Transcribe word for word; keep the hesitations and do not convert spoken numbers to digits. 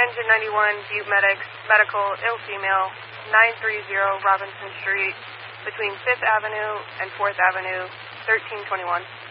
Engine ninety-one, Butte Medics, medical, ill female, nine thirty Robinson Street, between fifth Avenue and fourth Avenue, thirteen twenty-one.